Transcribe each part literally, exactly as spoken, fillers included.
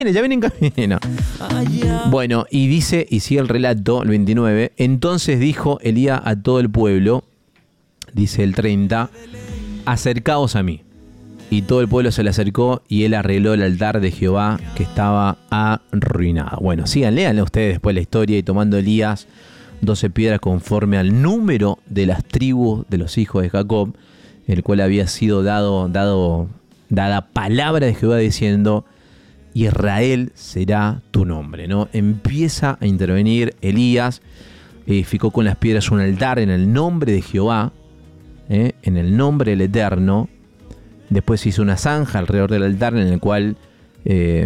ya viene en camino. Bueno, y dice, y sigue el relato, el veintinueve, entonces dijo Elías a todo el pueblo, dice el treinta, acercaos a mí. Y todo el pueblo se le acercó y él arregló el altar de Jehová que estaba arruinado. Bueno, sigan, léanle ustedes después la historia. Y tomando Elías doce piedras conforme al número de las tribus de los hijos de Jacob, el cual había sido dado, dado, dada palabra de Jehová diciendo, Israel será tu nombre, ¿no? Empieza a intervenir Elías, edificó con las piedras un altar en el nombre de Jehová, ¿eh? en el nombre del Eterno. Después hizo una zanja alrededor del altar en el cual, eh,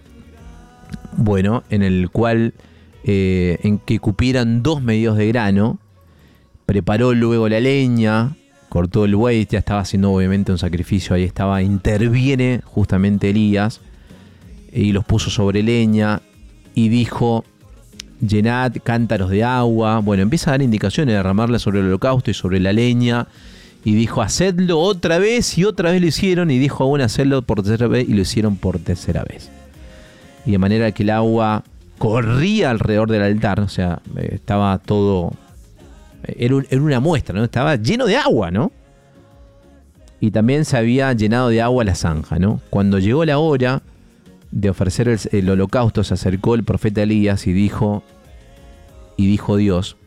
bueno, en el cual, eh, en que cupieran dos medidos de grano. Preparó luego la leña, cortó el buey, ya estaba haciendo obviamente un sacrificio, ahí estaba, interviene justamente Elías, y los puso sobre leña, y dijo, llenad cántaros de agua. Bueno, empieza a dar indicaciones, de derramarla sobre el holocausto y sobre la leña. Y dijo, hacedlo otra vez, y otra vez lo hicieron, y dijo aún, hacedlo por tercera vez, y lo hicieron por tercera vez. Y de manera que el agua corría alrededor del altar, o sea, estaba todo, era, un, era una muestra, ¿no? Estaba lleno de agua, ¿no? Y también se había llenado de agua la zanja, ¿no? Cuando llegó la hora de ofrecer el, el holocausto, se acercó el profeta Elías y dijo, y dijo Dios,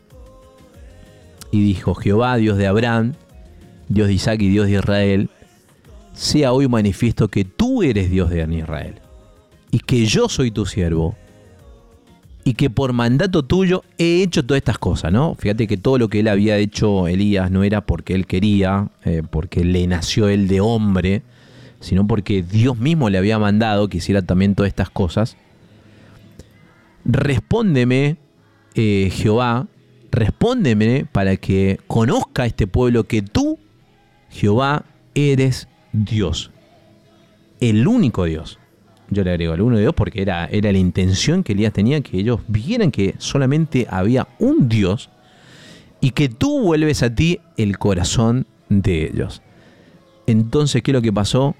y dijo, Jehová, Dios de Abraham, Dios de Isaac y Dios de Israel, sea hoy manifiesto que tú eres Dios de Israel, y que yo soy tu siervo, y que por mandato tuyo he hecho todas estas cosas, ¿no? Fíjate que todo lo que él había hecho Elías no era porque él quería, eh, porque le nació él de hombre, sino porque Dios mismo le había mandado que hiciera también todas estas cosas. Respóndeme, eh, Jehová, respóndeme para que conozca este pueblo que tú, Jehová, eres Dios, el único Dios. Yo le agrego el único Dios porque era, era la intención que Elías tenía, que ellos vieran que solamente había un Dios y que tú vuelves a ti el corazón de ellos. Entonces, ¿qué es lo que pasó?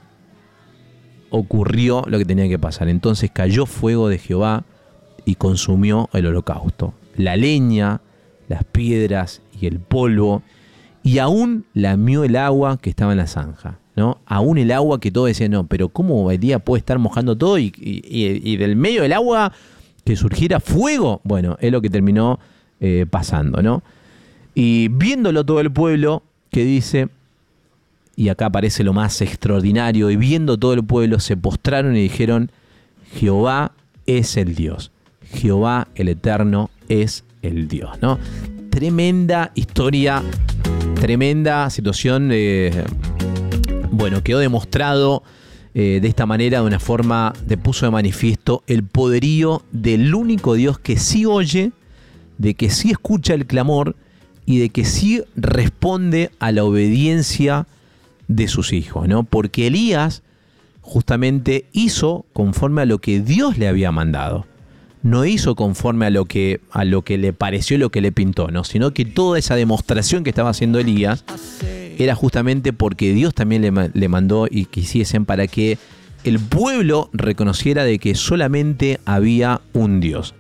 Ocurrió lo que tenía que pasar. Entonces cayó fuego de Jehová y consumió el holocausto, la leña, las piedras y el polvo, y aún lamió el agua que estaba en la zanja, ¿no? Aún el agua que todos decían, no, pero ¿cómo Elías puede estar mojando todo y, y, y del medio del agua que surgiera fuego? Bueno, es lo que terminó eh, pasando, ¿no? Y viéndolo todo el pueblo, que dice, y acá aparece lo más extraordinario, y viendo todo el pueblo se postraron y dijeron, Jehová es el Dios, Jehová el Eterno es el Dios, ¿no? Tremenda historia, tremenda situación. Eh, bueno, quedó demostrado eh, de esta manera, de una forma, de puso de manifiesto el poderío del único Dios que sí oye, de que sí escucha el clamor y de que sí responde a la obediencia de sus hijos, ¿no? Porque Elías justamente hizo conforme a lo que Dios le había mandado. No hizo conforme a lo que, a lo que le pareció, lo que le pintó, ¿no? Sino que toda esa demostración que estaba haciendo Elías era justamente porque Dios también le, le mandó y quisiesen para que el pueblo reconociera de que solamente había un Dios.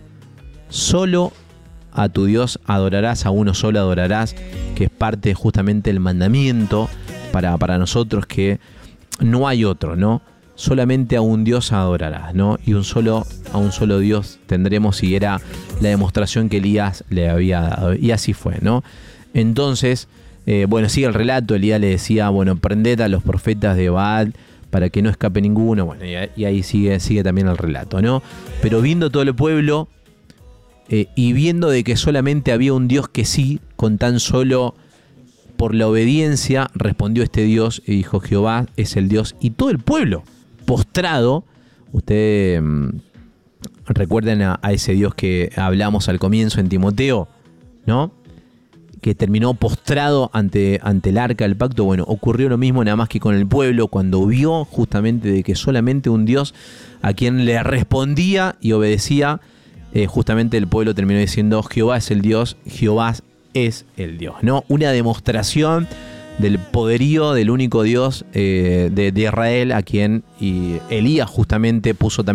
Solo a tu Dios adorarás, a uno solo adorarás, que es parte justamente del mandamiento para, para nosotros, que no hay otro, ¿no? Solamente a un Dios adorarás, ¿no? Y un solo, a un solo Dios tendremos, y era la demostración que Elías le había dado. Y así fue, ¿no? Entonces, eh, bueno, sigue el relato. Elías le decía, bueno, prended a los profetas de Baal para que no escape ninguno. Bueno, y, y ahí sigue, sigue también el relato, ¿no? Pero viendo todo el pueblo eh, y viendo de que solamente había un Dios que sí, con tan solo por la obediencia, respondió este Dios y dijo, Jehová es el Dios. Y todo el pueblo postrado, ustedes mmm, recuerden a, a ese Dios que hablamos al comienzo en Timoteo, ¿no? Que terminó postrado ante, ante el arca del pacto. Bueno, ocurrió lo mismo, nada más que con el pueblo, cuando vio justamente de que solamente un Dios a quien le respondía y obedecía, eh, justamente el pueblo terminó diciendo, Jehová es el Dios, Jehová es el Dios, ¿no? Una demostración del poderío del único Dios eh, de, de Israel, a quien y Elías justamente puso también